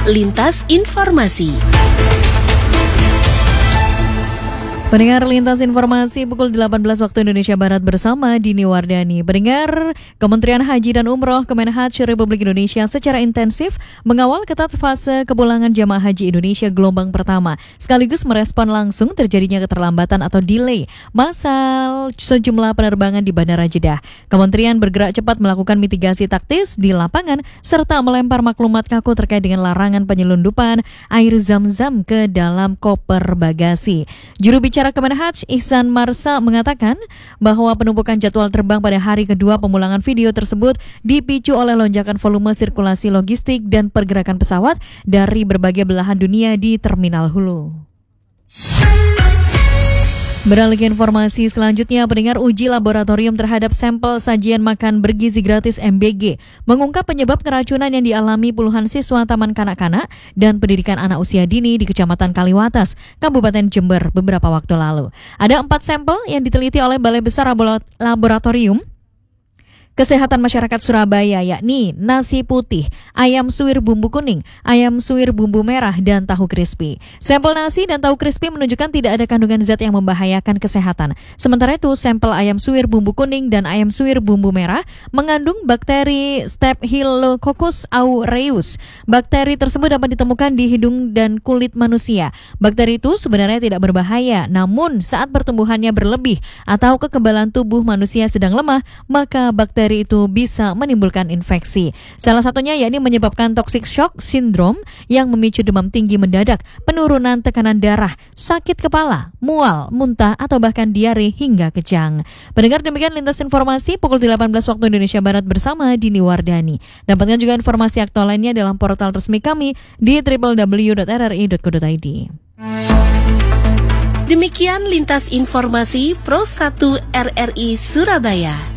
Lintas Informasi. Pendengar Lintas Informasi pukul 18 waktu Indonesia Barat bersama Dini Wardani. Pendengar, Kementerian Haji dan Umroh Kemenhaj Republik Indonesia secara intensif mengawal ketat fase kepulangan jamaah haji Indonesia gelombang pertama, sekaligus merespon langsung terjadinya keterlambatan atau delay massal sejumlah penerbangan di Bandara Jeddah. Kementerian bergerak cepat melakukan mitigasi taktis di lapangan serta melempar maklumat kaku terkait dengan larangan penyelundupan air zam-zam ke dalam koper bagasi. Juru bicara Kemenhaj Ihsan Marsa mengatakan bahwa penumpukan jadwal terbang pada hari kedua pemulangan video tersebut dipicu oleh lonjakan volume sirkulasi logistik dan pergerakan pesawat dari berbagai belahan dunia di Terminal Hulu. Beralih ke informasi selanjutnya, pendengar, uji laboratorium terhadap sampel sajian makan bergizi gratis MBG mengungkap penyebab keracunan yang dialami puluhan siswa Taman Kanak-Kanak dan Pendidikan Anak Usia Dini di Kecamatan Kaliwates, Kabupaten Jember beberapa waktu lalu. Ada 4 sampel yang diteliti oleh Balai Besar Laboratorium Kesehatan Masyarakat Surabaya, yakni nasi putih, ayam suwir bumbu kuning, ayam suwir bumbu merah, dan tahu crispy. Sampel nasi dan tahu crispy menunjukkan tidak ada kandungan zat yang membahayakan kesehatan. Sementara itu, sampel ayam suwir bumbu kuning dan ayam suwir bumbu merah mengandung bakteri Staphylococcus aureus. Bakteri tersebut dapat ditemukan di hidung dan kulit manusia. Bakteri itu sebenarnya tidak berbahaya, namun saat pertumbuhannya berlebih atau kekebalan tubuh manusia sedang lemah, maka bakteri itu bisa menimbulkan infeksi. Salah satunya yakni menyebabkan toxic shock syndrome yang memicu demam tinggi mendadak, penurunan tekanan darah, sakit kepala, mual, muntah, atau bahkan diare hingga kejang. Pendengar, demikian Lintas Informasi pukul 18 waktu Indonesia Barat bersama Dini Wardani. Dapatkan juga informasi aktual lainnya dalam portal resmi kami di www.rri.co.id. Demikian Lintas Informasi Pro 1 RRI Surabaya.